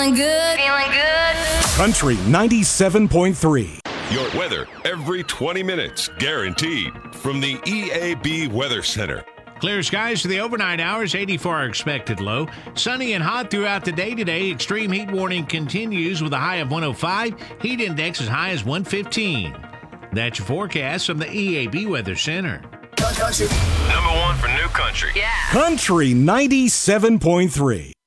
Feeling good. Country 97.3. Your weather every 20 minutes, guaranteed. From the EAB Weather Center. Clear skies for the overnight hours, 84 our expected low. Sunny and hot throughout the day today. Extreme heat warning continues with a high of 105. Heat index as high as 115. That's your forecast from the EAB Weather Center. Number one for new country. Yeah. Country 97.3.